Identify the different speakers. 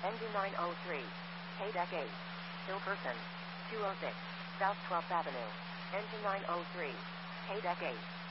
Speaker 1: Engine 903. KDEC 8. Still person. 206. South 12th Avenue. Engine 903. KDEC 8.